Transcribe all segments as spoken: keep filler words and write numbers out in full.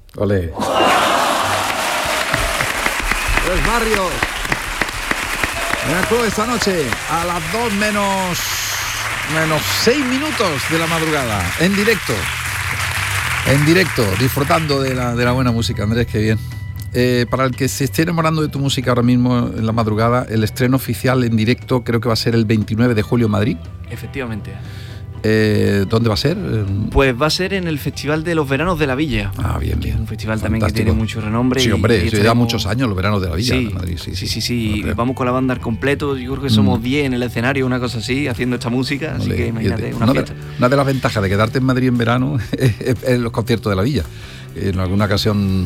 Olé. Los Barrios. En el club esta noche a las dos menos menos seis minutos de la madrugada, en directo. En directo, disfrutando de la, de la buena música. Andrés, qué bien. Eh, para el que se esté enamorando de tu música ahora mismo en la madrugada, el estreno oficial en directo creo que va a ser el veintinueve de julio en Madrid. Efectivamente. Eh, ¿Dónde va a ser? Pues va a ser en el Festival de los Veranos de la Villa. Ah, bien, bien. Un festival Fantástico. También que tiene mucho renombre. Sí, hombre, y, y lleva estaremos... muchos años los Veranos de la Villa. Sí, de Madrid. Sí, sí, sí. sí, sí. No, Vamos con la banda al completo. Yo creo que somos diez mm. en el escenario, una cosa así, haciendo esta música. Así Vale. que imagínate, una una fiesta. De, una de las ventajas de quedarte en Madrid en verano es, es, es los conciertos de la Villa. En alguna ocasión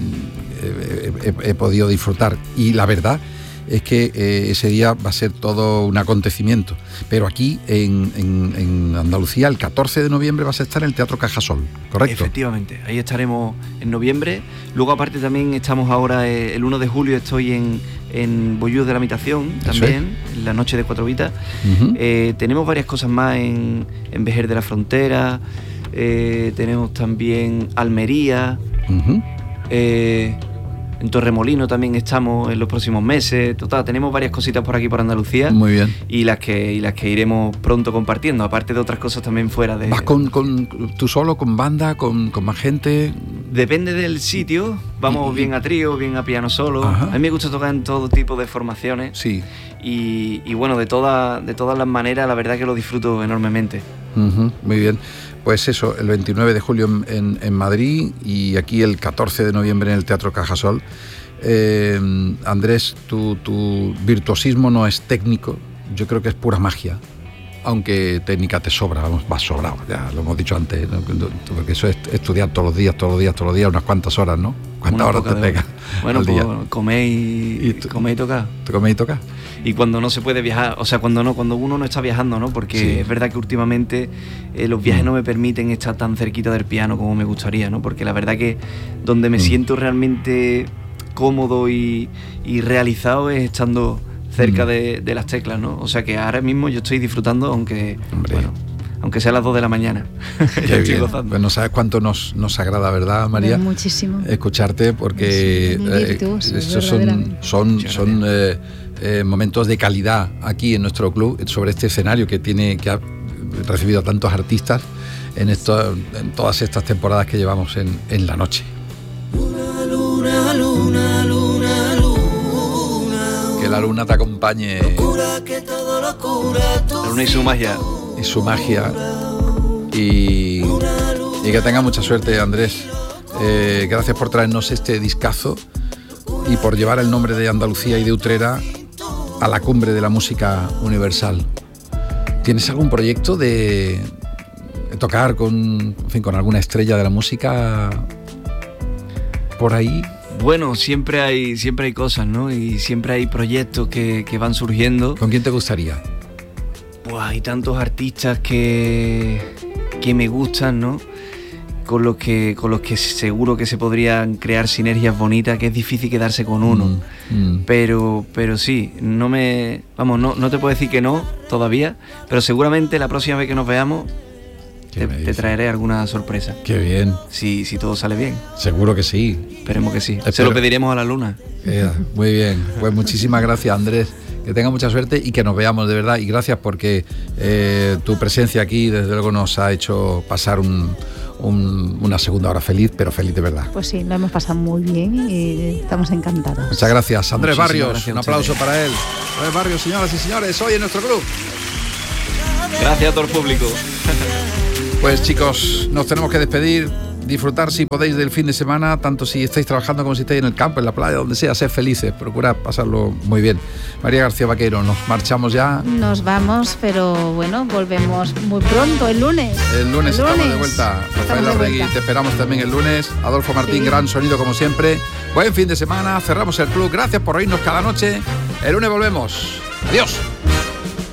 he, he, he podido disfrutar. Y la verdad es que eh, ese día va a ser todo un acontecimiento. Pero aquí, en, en, en Andalucía, el catorce de noviembre vas a estar en el Teatro Cajasol, ¿correcto? Efectivamente, ahí estaremos en noviembre. Luego, aparte, también estamos ahora, eh, el uno de julio estoy en, en Bollús de la Habitación, también, es. en la noche de Cuatro Vitas. Uh-huh. Eh, tenemos varias cosas más en, en Vejer de la Frontera, eh, tenemos también Almería, uh-huh. eh, en Torremolino también estamos en los próximos meses. Total, tenemos varias cositas por aquí por Andalucía. Muy bien. Y las que y las que iremos pronto compartiendo, aparte de otras cosas también fuera de... ¿Vas con, con tú solo, con banda, con, con más gente? Depende del sitio. Vamos y, bien a trío, bien a piano solo. Ajá. A mí me gusta tocar en todo tipo de formaciones. Sí. Y, y bueno, de, toda, de todas las maneras, la verdad que lo disfruto enormemente. Uh-huh, muy bien. Pues eso, el veintinueve de julio en, en, en Madrid y aquí el catorce de noviembre en el Teatro Cajasol. Eh, Andrés, tu, tu virtuosismo no es técnico, yo creo que es pura magia. Aunque técnica te sobra, vamos, vas sobrado, ya lo hemos dicho antes, ¿no? Porque eso es estudiar todos los días, todos los días, todos los días, unas cuantas horas, ¿no? ¿Cuántas horas te pegas? Bueno, al pues día? comer y, ¿Y tú, comer y tocar. ¿Te comes y tocas? Y cuando no se puede viajar, o sea, cuando no, cuando uno no está viajando, ¿no? Porque sí. es verdad que últimamente eh, los viajes mm. no me permiten estar tan cerquita del piano como me gustaría, ¿no? Porque la verdad que donde me mm. siento realmente cómodo y, y realizado es estando cerca mm. de, de las teclas, ¿no? O sea que ahora mismo yo estoy disfrutando, aunque Hombre. bueno, aunque sea a las dos de la mañana. Qué bien. Pues no sabes cuánto nos, nos agrada, ¿verdad, María? Pues muchísimo. Escucharte, porque sí, eh, virtuoso, estos son, son, son eh, eh, momentos de calidad aquí en nuestro club, sobre este escenario que tiene, que ha recibido a tantos artistas en, esto, en todas estas temporadas que llevamos en, en la noche. Luna, luna, luna, luna, luna. Que la luna te acompañe. Locura, que todo locura, la luna y su magia. Y su magia. Y, y que tenga mucha suerte, Andrés. Eh, gracias por traernos este discazo y por llevar el nombre de Andalucía y de Utrera a la cumbre de la música universal. ¿Tienes algún proyecto de, de tocar con, en fin, con alguna estrella de la música por ahí? Bueno, siempre hay, siempre hay cosas, ¿no? Y siempre hay proyectos que, que van surgiendo. ¿Con quién te gustaría? Pues hay tantos artistas que, que me gustan, ¿no? Con los que, con los que seguro que se podrían crear sinergias bonitas, que es difícil quedarse con uno. Mm, mm. Pero, pero sí, no me, vamos, no, no te puedo decir que no todavía, pero seguramente la próxima vez que nos veamos te, te traeré alguna sorpresa. Qué bien. Si, si todo sale bien. Seguro que sí. Esperemos que sí. Espero. Se lo pediremos a la luna. Yeah, muy bien. Pues muchísimas gracias, Andrés. Que tenga mucha suerte y que nos veamos de verdad. Y gracias porque eh, tu presencia aquí desde luego nos ha hecho pasar un, un, una segunda hora feliz, pero feliz de verdad. Pues sí, lo hemos pasado muy bien y estamos encantados. Muchas gracias. Andrés Muchísimas Barrios, gracias, un aplauso para él. Andrés Barrios, señoras y señores, hoy en nuestro club. Gracias a todo el público. Pues chicos, nos tenemos que despedir. Disfrutar si podéis del fin de semana, tanto si estáis trabajando como si estáis en el campo, en la playa, donde sea, sed felices, procurad pasarlo muy bien. María García Vaquero, nos marchamos ya. Nos vamos, pero bueno, volvemos muy pronto, el lunes. El lunes, el lunes. Estamos de vuelta. Rafael Arregui, te esperamos también el lunes. Adolfo Martín, sí. Gran sonido como siempre. Buen fin de semana, cerramos el club. Gracias por oírnos cada noche. El lunes volvemos. Adiós.